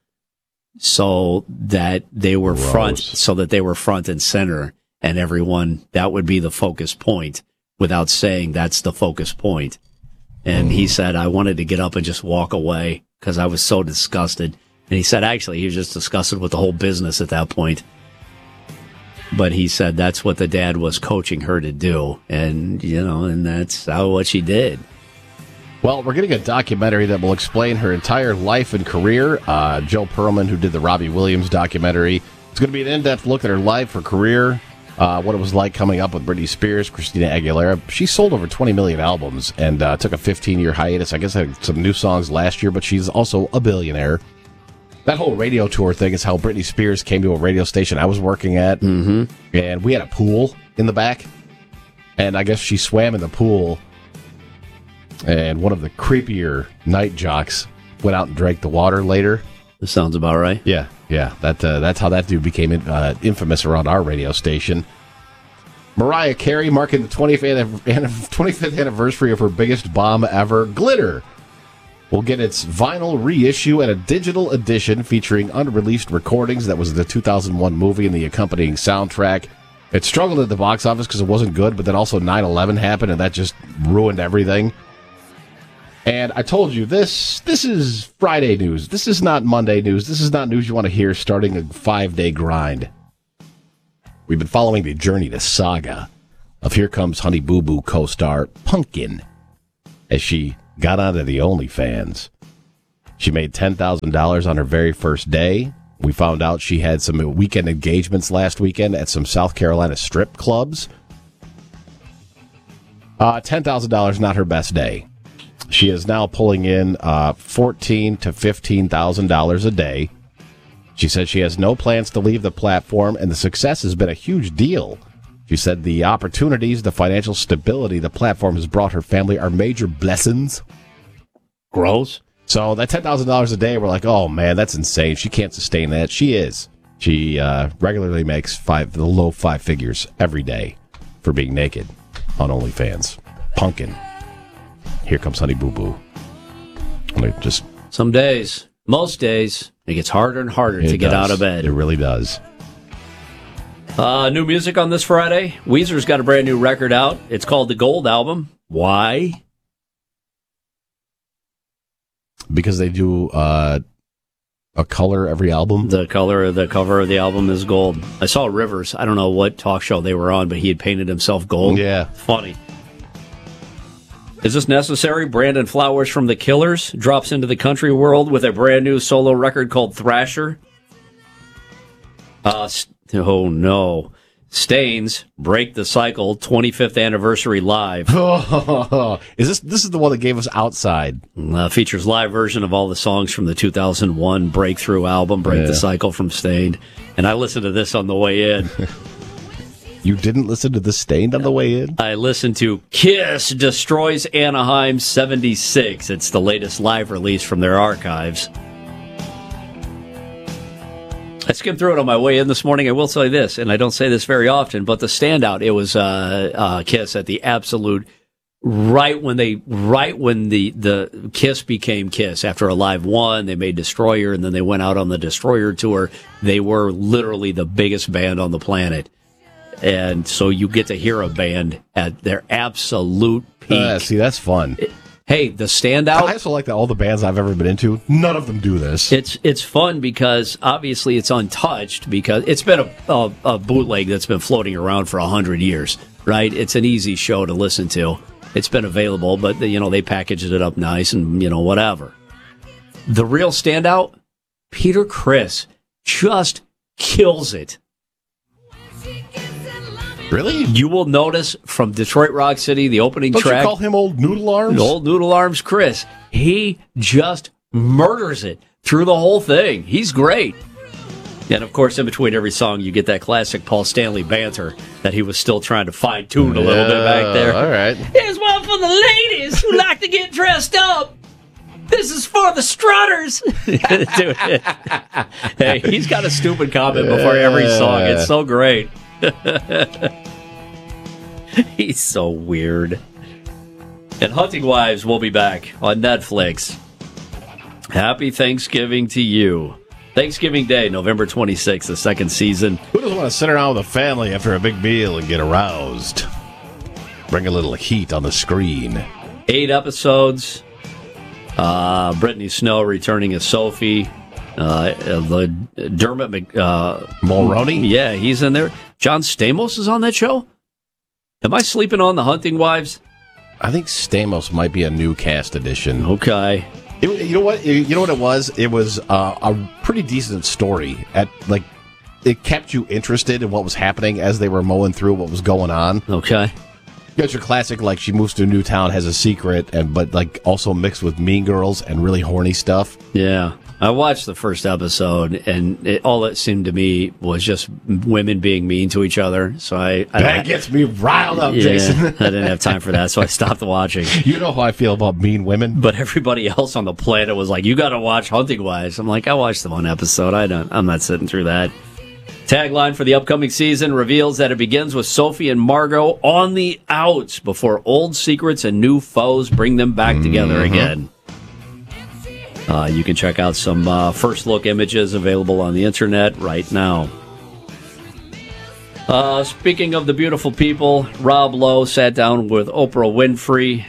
so that they were Gross. front, so that they were front and center, and everyone, that would be the focus point without saying that's the focus point. And mm. he said, I wanted to get up and just walk away because I was so disgusted. And he said, actually, he was just disgusted with the whole business at that point. But he said that's what the dad was coaching her to do. And, you know, and that's how what she did. Well, we're getting a documentary that will explain her entire life and career. Uh, Joe Perlman, who did the Robbie Williams documentary. It's going to be an in-depth look at her life, her career, uh, what it was like coming up with Britney Spears, Christina Aguilera. She sold over twenty million albums and uh, took a fifteen-year hiatus. I guess I had some new songs last year, but she's also a billionaire. That whole radio tour thing is how Britney Spears came to a radio station I was working at, mm-hmm. and we had a pool in the back, and I guess she swam in the pool, and one of the creepier night jocks went out and drank the water later. This sounds about right. Yeah, yeah. That uh, that's how that dude became uh, infamous around our radio station. Mariah Carey marking the twenty-fifth anniversary of her biggest bomb ever, Glitter, will get its vinyl reissue and a digital edition featuring unreleased recordings. That was the two thousand one movie and the accompanying soundtrack. It struggled at the box office because it wasn't good, but then also nine eleven happened, and that just ruined everything. And I told you, this this is Friday news. This is not Monday news. This is not news you want to hear starting a five-day grind. We've been following the Journey to Saga of Here Comes Honey Boo Boo co-star Pumpkin as she got onto the OnlyFans. She made ten thousand dollars on her very first day. We found out she had some weekend engagements last weekend at some South Carolina strip clubs. Uh, ten thousand dollars, not her best day. She is now pulling in uh, fourteen thousand to fifteen thousand dollars a day. She said she has no plans to leave the platform, and the success has been a huge deal. She said the opportunities, the financial stability the platform has brought her family are major blessings. Gross. So that ten thousand dollars a day, we're like, oh, man, that's insane. She can't sustain that. She is. She uh, regularly makes five, the low five figures every day for being naked on OnlyFans. Pumpkin. Here comes Honey Boo Boo. Just some days, most days, it gets harder and harder to get out of bed. It really does. Uh, new music on this Friday. Weezer's got a brand new record out. It's called The Gold Album. Why? Because they do uh, a color every album. The color, the cover of the album is gold. I saw Rivers. I don't know what talk show they were on, but he had painted himself gold. Yeah. Funny. Is this necessary? Brandon Flowers from The Killers drops into the country world with a brand new solo record called Thrasher. Uh, st- oh, no. Stains, Break the Cycle, twenty-fifth anniversary live. is this this is the one that gave us Outside? Uh, features live version of all the songs from the two thousand one breakthrough album, Break yeah. the Cycle from Stained. And I listened to this on the way in. You didn't listen to the Stained on the way in? I listened to Kiss Destroys Anaheim seventy-six. It's the latest live release from their archives. I skimmed through it on my way in this morning. I will say this, and I don't say this very often, but the standout, it was uh, uh, Kiss at the absolute right when they right when the the Kiss became Kiss after Alive one. They made Destroyer, and then they went out on the Destroyer tour. They were literally the biggest band on the planet. And so you get to hear a band at their absolute peak. Uh, see, that's fun. It, hey, the standout. I also like that all the bands I've ever been into, none of them do this. It's it's fun because obviously it's untouched because it's been a, a, a bootleg that's been floating around for a hundred years, right? It's an easy show to listen to. It's been available, but you know they packaged it up nice and you know whatever. The real standout, Peter Criss, just kills it. Really? You will notice from Detroit Rock City, the opening Don't track. Don't you call him Old Noodle Arms? Old Noodle Arms Chris. He just murders it through the whole thing. He's great. And, of course, in between every song, you get that classic Paul Stanley banter that he was still trying to fine-tune a little yeah, bit back there. All right. Here's one for the ladies who like to get dressed up. This is for the strutters. Dude, hey, he's got a stupid comment before every song. It's so great. He's so weird. And Hunting Wives will be back on Netflix. Happy Thanksgiving to you. Thanksgiving Day, November twenty-sixth, the second season. Who doesn't want to sit around with a family after a big meal and get aroused? Bring a little heat on the screen. Eight episodes. Uh, Brittany Snow returning as Sophie. Uh, the Dermot Mc, uh, Mulroney? Yeah, he's in there. John Stamos is on that show? Am I sleeping on the Hunting Wives? I think Stamos might be a new cast addition. Okay. It, you know what? You know what it was? It was uh, a pretty decent story. At like, it kept you interested in what was happening as they were mowing through what was going on. Okay. You got your classic, like she moves to a new town, has a secret, and but like also mixed with Mean Girls and really horny stuff. Yeah. I watched the first episode, and it, all it seemed to me was just women being mean to each other. So I, I that gets me riled up, yeah, Jason. I didn't have time for that, so I stopped watching. You know how I feel about mean women, but everybody else on the planet was like, "You got to watch Hunting Wives." I'm like, I watched the one episode. I don't. I'm not sitting through that. Tagline for the upcoming season reveals that it begins with Sophie and Margot on the outs before old secrets and new foes bring them back mm-hmm. together again. Uh, you can check out some uh, first look images available on the internet right now. Uh, speaking of the beautiful people, Rob Lowe sat down with Oprah Winfrey,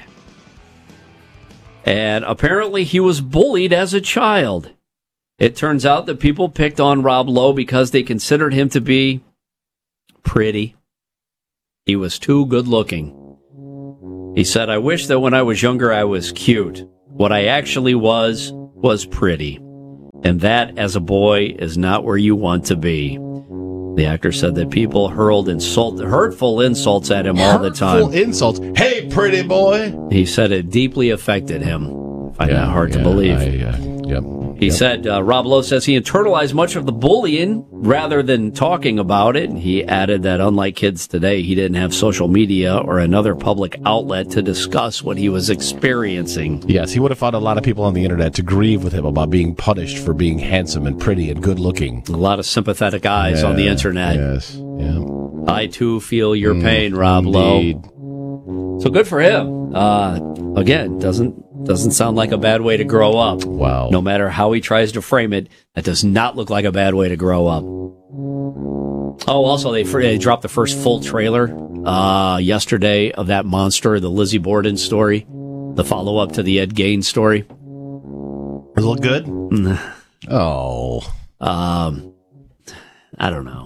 and apparently he was bullied as a child. It turns out that people picked on Rob Lowe because they considered him to be pretty. He was too good looking. He said, I wish that when I was younger I was cute. What I actually was, was pretty. And that, as a boy, is not where you want to be. The actor said that people hurled insult, hurtful insults at him all the time. Hurtful insults. Hey, pretty boy. He said it deeply affected him. I find yeah, that hard yeah, to believe. I, uh, yep. He yep. said, uh, Rob Lowe says he internalized much of the bullying rather than talking about it. He added that unlike kids today, he didn't have social media or another public outlet to discuss what he was experiencing. Yes, he would have found a lot of people on the internet to grieve with him about being punished for being handsome and pretty and good looking. A lot of sympathetic eyes yeah, on the internet. Yes, yeah. I too feel your mm, pain, Rob indeed. Lowe. So good for him. Uh, again, doesn't doesn't sound like a bad way to grow up. Wow. No matter how he tries to frame it, that does not look like a bad way to grow up. Oh, also, they, they dropped the first full trailer uh, yesterday of that monster, the Lizzie Borden story, the follow-up to the Ed Gein story. Does it look good? Oh. Um, I don't know.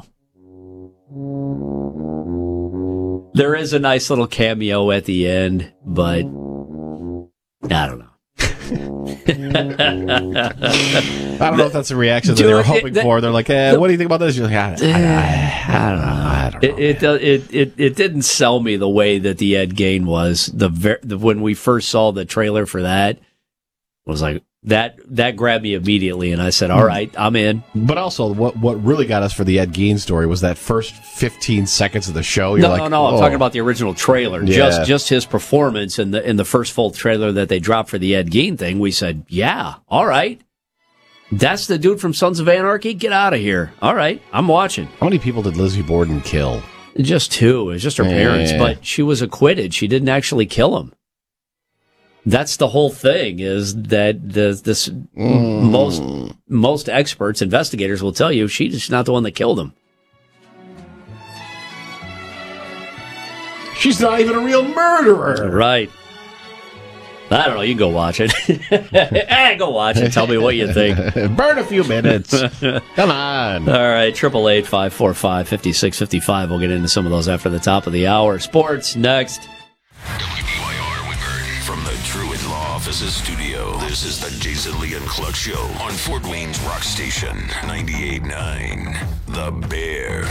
There is a nice little cameo at the end, but I don't know. I don't know if that's a reaction that they were hoping for. They're like, eh, what do you think about this? You're like, I, I, I, I don't know. I don't know. It, it it it it didn't sell me the way that the Ed Gein was. The, ver- the when we first saw the trailer for that, was like that that grabbed me immediately, and I said, all right, I'm in. But also, what what really got us for the Ed Gein story was that first fifteen seconds of the show. You're no, like, no, no, I'm oh. talking about the original trailer. Yeah. Just just his performance in the in the first full trailer that they dropped for the Ed Gein thing. We said, yeah, all right. That's the dude from Sons of Anarchy? Get out of here. All right, I'm watching. How many people did Lizzie Borden kill? Just two. It was just her parents, Yeah. but she was acquitted. She didn't actually kill him. That's the whole thing, is that the, this Mm. most most experts, investigators will tell you she's not the one that killed him. She's not even a real murderer. Right. I don't know. You can go watch it. Hey, go watch it. Tell me what you think. Burn a few minutes. Come on. All right. Triple eight five four five fifty six fifty five. We'll get into some of those after the top of the hour. Sports next. W B Y R Wingard from the Truett Law Offices studio. This is the Jason Lee and Cluck Show on Fort Wayne's Rock Station ninety-eight point nine. The Bear.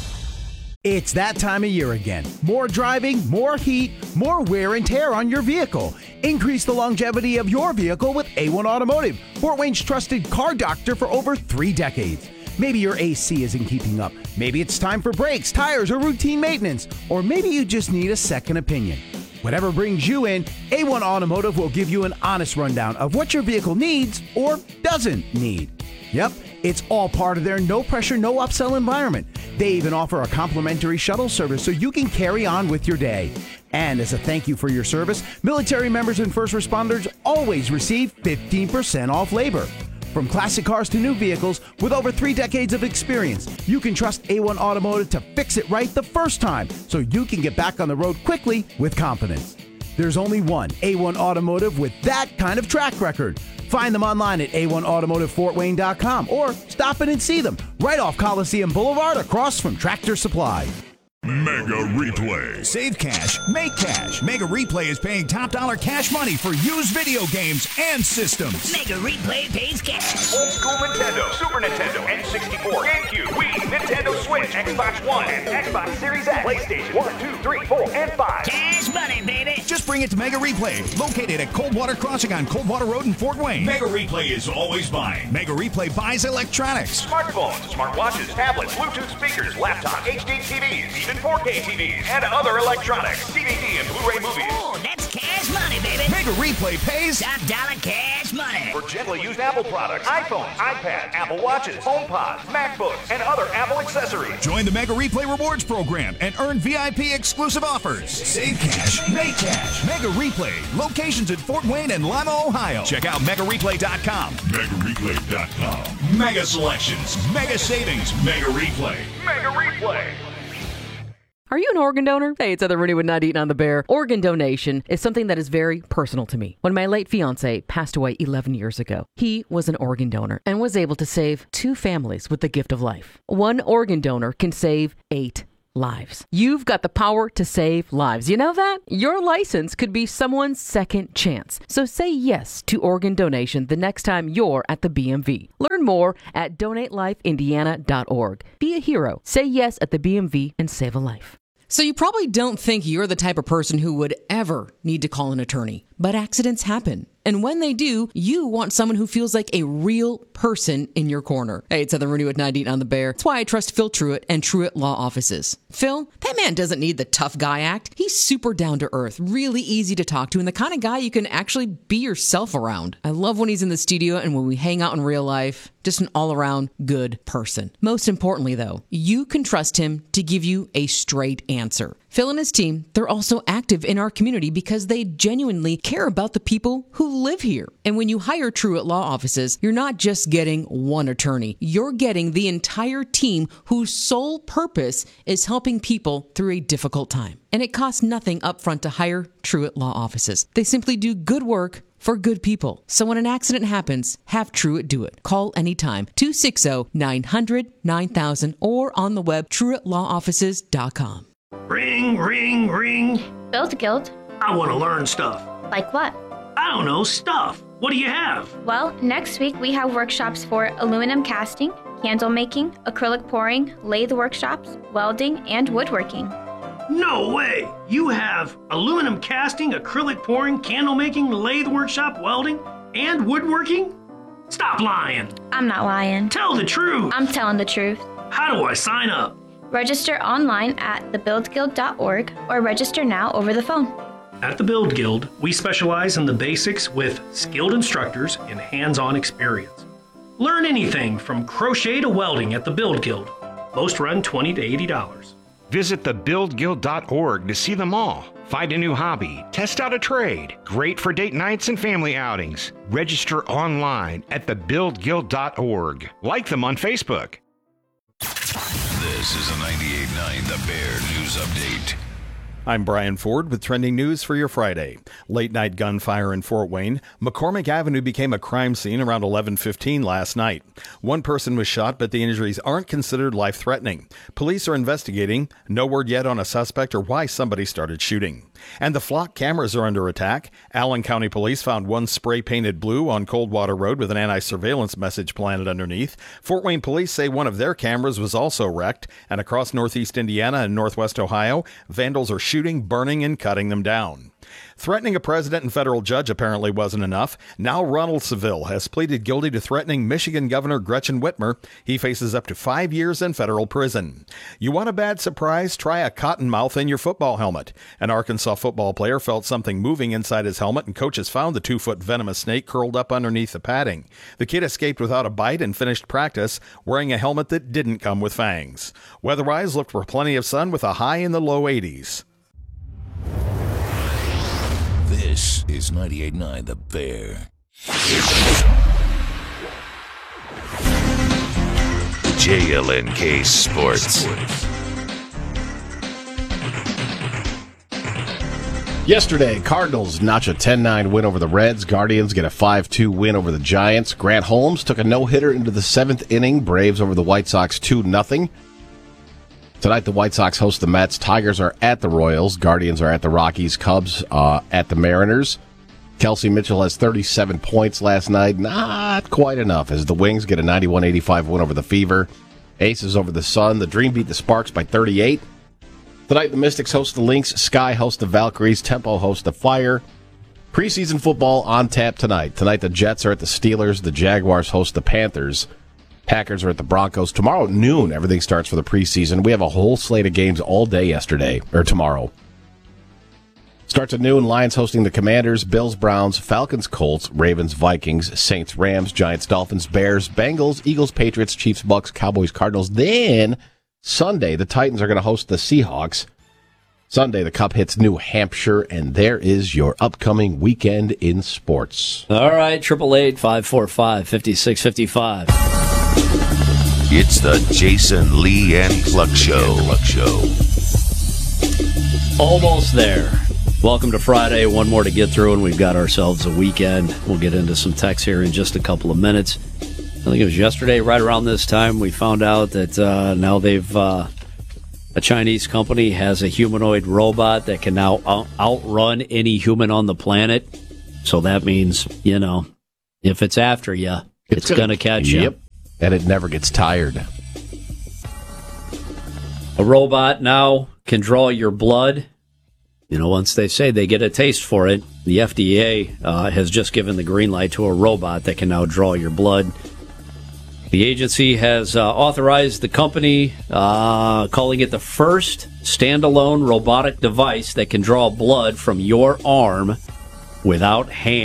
It's that time of year again. More driving, more heat, more wear and tear on your vehicle. Increase the longevity of your vehicle with A one Automotive, Fort Wayne's trusted car doctor for over three decades. Maybe your A C isn't keeping up. Maybe it's time for brakes, tires, or routine maintenance. Or maybe you just need a second opinion. Whatever brings you in, A one Automotive will give you an honest rundown of what your vehicle needs or doesn't need. Yep, it's all part of their no-pressure, no-upsell environment. They even offer a complimentary shuttle service so you can carry on with your day. And as a thank you for your service, military members and first responders always receive fifteen percent off labor. From classic cars to new vehicles, with over three decades of experience, you can trust A one Automotive to fix it right the first time so you can get back on the road quickly with confidence. There's only one A one Automotive with that kind of track record. Find them online at A one automotive fort wayne dot com or stop in and see them right off Coliseum Boulevard across from Tractor Supply. Mega Replay. Save cash, make cash. Mega Replay is paying top dollar cash money for used video games and systems. Mega Replay pays cash. Old school Nintendo, Super Nintendo, N sixty-four, GameCube, Wii, Nintendo Switch, Xbox One, and Xbox Series X, PlayStation one, two, three, four, and five. Cash money, baby. Just bring it to Mega Replay, located at Coldwater Crossing on Coldwater Road in Fort Wayne. Mega Replay is always buying. Mega Replay buys electronics. Smartphones, smartwatches, tablets, Bluetooth speakers, laptops, H D T Vs, even four K T Vs, and other electronics, D V D and Blu-ray movies. Oh, that's cash money, baby. Mega Replay pays top dollar cash cash money. For gently used Apple products, iPhones, iPads, Apple Watches, HomePods, MacBooks, and other Apple accessories. Join the Mega Replay Rewards program and earn V I P exclusive offers. Save cash, make cash. Mega Replay. Locations in Fort Wayne and Lima, Ohio. Check out mega replay dot com. mega replay dot com. Mega selections, mega savings, Mega Replay. Mega Replay. Are you an organ donor? Hey, it's Heather Rooney with Not Eating on the Bear. Organ donation is something that is very personal to me. When my late fiance passed away eleven years ago, he was an organ donor and was able to save two families with the gift of life. One organ donor can save eight lives. You've got the power to save lives. You know that? Your license could be someone's second chance. So say yes to organ donation the next time you're at the B M V. Learn more at donate life indiana dot org. Be a hero. Say yes at the B M V and save a life. So you probably don't think you're the type of person who would ever need to call an attorney, but accidents happen. And when they do, you want someone who feels like a real person in your corner. Hey, it's Heather Rooney with Not Eating on the Bear. That's why I trust Phil Truitt and Truitt Law Offices. Phil, that man doesn't need the tough guy act. He's super down to earth, really easy to talk to, and the kind of guy you can actually be yourself around. I love when he's in the studio and when we hang out in real life. Just an all-around good person. Most importantly, though, you can trust him to give you a straight answer. Phil and his team, they're also active in our community because they genuinely care about the people who live here. And when you hire Truitt Law Offices, you're not just getting one attorney. You're getting the entire team whose sole purpose is helping people through a difficult time. And it costs nothing upfront to hire Truitt Law Offices. They simply do good work for good people. So when an accident happens, have Truitt do it. Call anytime, two six zero, nine hundred, nine thousand, or on the web, truitt law offices dot com. Ring, ring, ring. Build Guild. I want to learn stuff. Like what? I don't know, stuff. What do you have? Well, next week we have workshops for aluminum casting, candle making, acrylic pouring, lathe workshops, welding, and woodworking. No way! You have aluminum casting, acrylic pouring, candle making, lathe workshop, welding, and woodworking? Stop lying! I'm not lying. Tell the truth! I'm telling the truth. How do I sign up? Register online at the build guild dot org or register now over the phone. At the Build Guild, we specialize in the basics with skilled instructors and hands-on experience. Learn anything from crochet to welding at the Build Guild. Most run twenty to eighty dollars. Visit the build guild dot org to see them all. Find a new hobby, test out a trade. Great for date nights and family outings. Register online at the build guild dot org. Like them on Facebook. This is a ninety-eight point nine The Bear News Update. I'm Brian Ford with trending news for your Friday. Late night gunfire in Fort Wayne. McCormick Avenue became a crime scene around eleven fifteen last night. One person was shot, but the injuries aren't considered life-threatening. Police are investigating. No word yet on a suspect or why somebody started shooting. And the flock cameras are under attack. Allen County Police found one spray-painted blue on Coldwater Road with an anti-surveillance message planted underneath. Fort Wayne Police say one of their cameras was also wrecked. And across northeast Indiana and northwest Ohio, vandals are shooting, burning, and cutting them down. Threatening a president and federal judge apparently wasn't enough. Now Ronald Seville has pleaded guilty to threatening Michigan Governor Gretchen Whitmer. He faces up to five years in federal prison. You want a bad surprise? Try a cottonmouth in your football helmet. An Arkansas football player felt something moving inside his helmet, and coaches found the two-foot venomous snake curled up underneath the padding. The kid escaped without a bite and finished practice wearing a helmet that didn't come with fangs. Weather-wise, look for plenty of sun with a high in the low eighties. This is ninety-eight point nine The Bear. J L N K Sports. Yesterday, Cardinals notch a ten nine win over the Reds. Guardians get a five two win over the Giants. Grant Holmes took a no-hitter into the seventh inning. Braves over the White Sox two nothing. Tonight, the White Sox host the Mets. Tigers are at the Royals. Guardians are at the Rockies. Cubs uh, at the Mariners. Kelsey Mitchell has thirty-seven points last night. Not quite enough as the Wings get a ninety-one eighty-five win over the Fever. Aces over the Sun. The Dream beat the Sparks by thirty-eight. Tonight, the Mystics host the Lynx. Sky hosts the Valkyries. Tempo hosts the Fire. Preseason football on tap tonight. Tonight, the Jets are at the Steelers. The Jaguars host the Panthers. Packers are at the Broncos. Tomorrow at noon, everything starts for the preseason. We have a whole slate of games all day yesterday, or tomorrow. Starts at noon. Lions hosting the Commanders, Bills, Browns, Falcons, Colts, Ravens, Vikings, Saints, Rams, Giants, Dolphins, Bears, Bengals, Eagles, Patriots, Chiefs, Bucks, Cowboys, Cardinals. Then Sunday, the Titans are going to host the Seahawks. Sunday, the Cup hits New Hampshire, and there is your upcoming weekend in sports. All right, eight eight eight, five four five, five six five five. It's the Jason Lee and Cluck Show. Cluck Show. Almost there. Welcome to Friday. One more to get through, and we've got ourselves a weekend. We'll get into some text here in just a couple of minutes. I think it was yesterday, right around this time, we found out that uh, now they've... Uh, A Chinese company has a humanoid robot that can now out- outrun any human on the planet. So that means, you know, if it's after you, it's, it's going to catch you. Yep. And it never gets tired. A robot now can draw your blood. You know, once they say they get a taste for it, the F D A uh, has just given the green light to a robot that can now draw your blood. The agency has uh, authorized the company, uh, calling it the first standalone robotic device that can draw blood from your arm without hand.